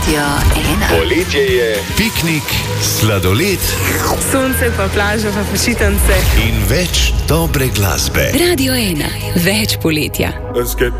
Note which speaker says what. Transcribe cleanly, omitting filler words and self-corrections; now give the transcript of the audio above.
Speaker 1: Radio 1.
Speaker 2: Poletje je, piknik, sladoled,
Speaker 3: sonce pa plaža pa počitnice
Speaker 2: in več dobre glasbe.
Speaker 1: Radio 1, več poletja.
Speaker 4: Let's get